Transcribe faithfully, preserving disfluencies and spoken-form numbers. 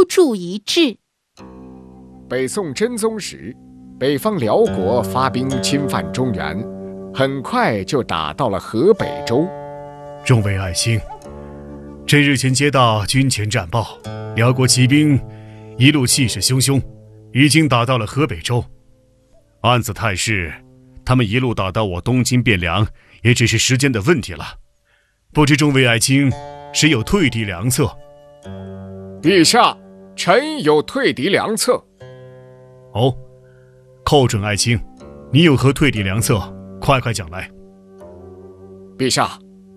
筑一治。 北宋真宗时，北方辽国发兵侵犯中原，很快就打到了河北州。 众位爱卿，朕日前接到军前战报，辽国骑兵一路气势汹汹，已经打到了河北州。按此态势，他们一路打到我东京汴梁，也只是时间的问题了。不知众位爱卿是有退敌良策？ 陛下，臣有退敌良策。 哦，寇准爱卿，你有何退敌良策？快快讲来。 陛下，